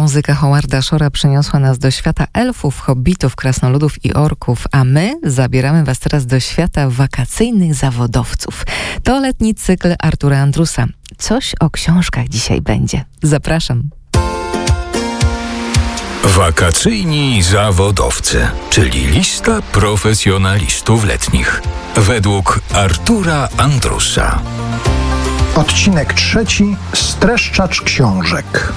Muzyka Howarda Shore'a przeniosła nas do świata elfów, hobbitów, krasnoludów i orków, a my zabieramy was teraz do świata wakacyjnych zawodowców. To letni cykl Artura Andrusa. Coś o książkach dzisiaj będzie. Zapraszam. Wakacyjni zawodowcy, czyli lista profesjonalistów letnich. Według Artura Andrusa. Odcinek 3. Streszczacz książek.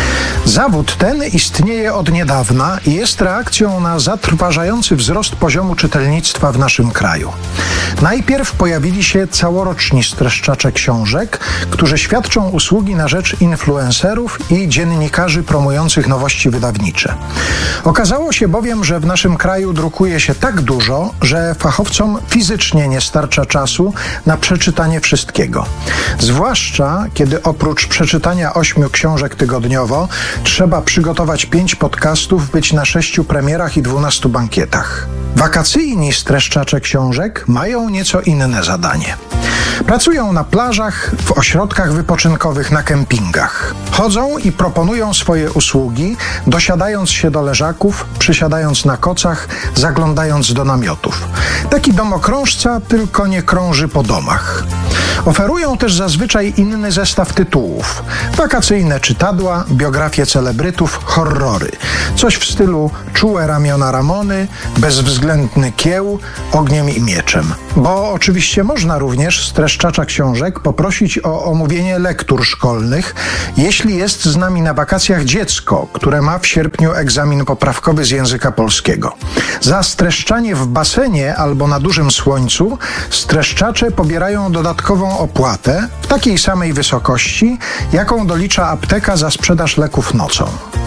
Zawód ten istnieje od niedawna i jest reakcją na zatrważający wzrost poziomu czytelnictwa w naszym kraju. Najpierw pojawili się całoroczni streszczacze książek, którzy świadczą usługi na rzecz influencerów i dziennikarzy promujących nowości wydawnicze. Okazało się bowiem, że w naszym kraju drukuje się tak dużo, że fachowcom fizycznie nie starcza czasu na przeczytanie wszystkiego. Zwłaszcza, kiedy oprócz przeczytania 8 książek tygodniowo trzeba przygotować 5 podcastów, być na 6 premierach i 12 bankietach. Wakacyjni streszczacze książek mają nieco inne zadanie. Pracują na plażach, w ośrodkach wypoczynkowych, na kempingach. Chodzą i proponują swoje usługi, dosiadając się do leżaków, przysiadając na kocach, zaglądając do namiotów. Taki domokrążca, tylko nie krąży po domach. Oferują też zazwyczaj inny zestaw tytułów. Wakacyjne czytadła, biografie celebrytów, horrory. Coś w stylu Czułe ramiona Ramony, Bezwzględny kieł, Ogniem i mieczem. Bo oczywiście można również streszczacza książek poprosić o omówienie lektur szkolnych, jeśli jest z nami na wakacjach dziecko, które ma w sierpniu egzamin poprawkowy z języka polskiego. Za streszczanie w basenie albo na dużym słońcu streszczacze pobierają dodatkową opłatę w takiej samej wysokości, jaką dolicza apteka za sprzedaż leków nocą.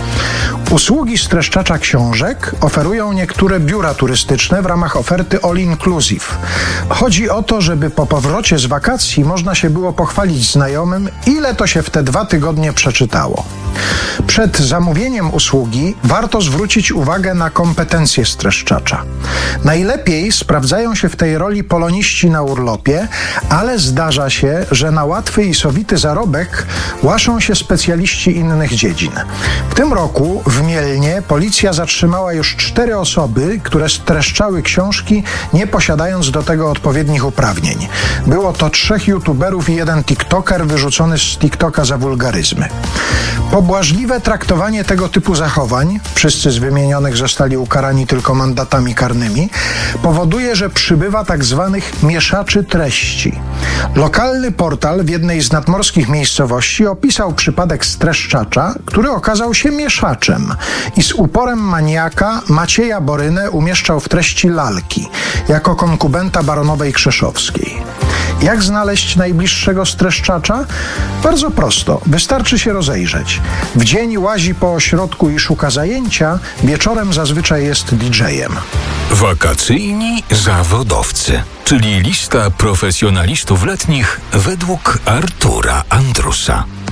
Usługi streszczacza książek oferują niektóre biura turystyczne w ramach oferty All Inclusive. Chodzi o to, żeby po powrocie z wakacji można się było pochwalić znajomym, ile to się w te 2 tygodnie przeczytało. Przed zamówieniem usługi warto zwrócić uwagę na kompetencje streszczacza. Najlepiej sprawdzają się w tej roli poloniści na urlopie, ale zdarza się, że na łatwy i sowity zarobek łaszą się specjaliści innych dziedzin. W tym roku w Mielnie policja zatrzymała już 4 osoby, które streszczały książki, nie posiadając do tego odpowiednich uprawnień. Było to 3 youtuberów i 1 tiktoker wyrzucony z TikToka za wulgaryzmy. Pobłażliwe traktowanie tego typu zachowań, wszyscy z wymienionych zostali ukarani tylko mandatami karnymi, powoduje, że przybywa tak zwanych mieszaczy treści. Lokalny portal w jednej z nadmorskich miejscowości opisał przypadek streszczacza, który okazał się mieszaczem i z uporem maniaka Macieja Borynę umieszczał w treści lalki, jako konkubenta baronowej Krzeszowskiej. Jak znaleźć najbliższego streszczacza? Bardzo prosto, wystarczy się rozejrzeć. W dzień łazi po ośrodku i szuka zajęcia, wieczorem zazwyczaj jest DJ-em. Wakacyjni zawodowcy, czyli lista profesjonalistów letnich według Artura Andrusa.